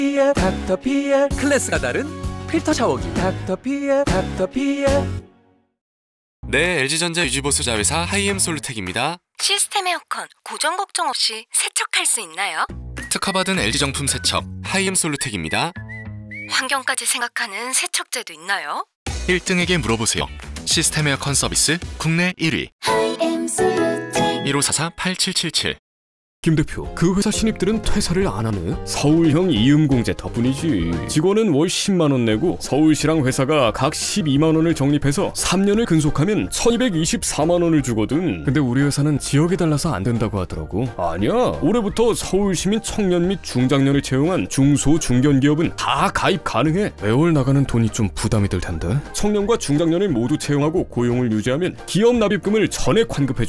닥터피엘 클래스가 다른 필터 샤워기 닥터피엘. 네, LG전자 유지보수 자회사 하이엠솔루텍입니다. 시스템 에어컨 고정 걱정 없이 세척할 수 있나요? 특허받은 LG정품 세척 하이엠솔루텍입니다. 환경까지 생각하는 세척제도 있나요? 1등에게 물어보세요. 시스템 에어컨 서비스 국내 1위 1544-8777. 김 대표, 그 회사 신입들은 퇴사를 안 하네? 서울형 이음공제 덕분이지. 직원은 월 10만원 내고 서울시랑 회사가 각 12만원을 적립해서 3년을 근속하면 1224만원을 주거든. 근데 우리 회사는 지역에 달라서 안 된다고 하더라고. 아니야, 올해부터 서울시민 청년 및 중장년을 채용한 중소 중견기업은 다 가입 가능해. 매월 나가는 돈이 좀 부담이 될 텐데. 청년과 중장년을 모두 채용하고 고용을 유지하면 기업 납입금을 전액 환급해줘.